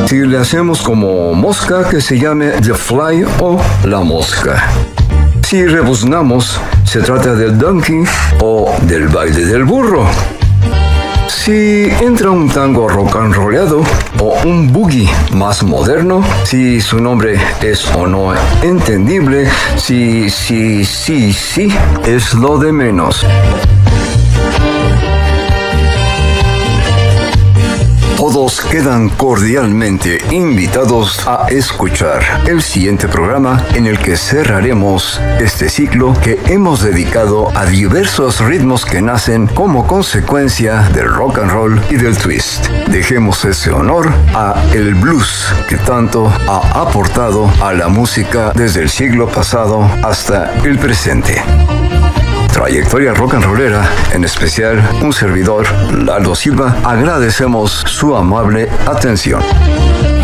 Si le hacemos como mosca, que se llame The Fly o La Mosca. Si rebuznamos, se trata del donkey o del baile del burro. Si entra un tango rock and rollado o un boogie más moderno, si su nombre es o no entendible, sí, es lo de menos. Todos quedan cordialmente invitados a escuchar el siguiente programa en el que cerraremos este ciclo que hemos dedicado a diversos ritmos que nacen como consecuencia del rock and roll y del twist. Dejemos ese honor a el blues que tanto ha aportado a la música desde el siglo pasado hasta el presente. Trayectoria rock and rollera, en especial un servidor, Lalo Silva, agradecemos su amable atención.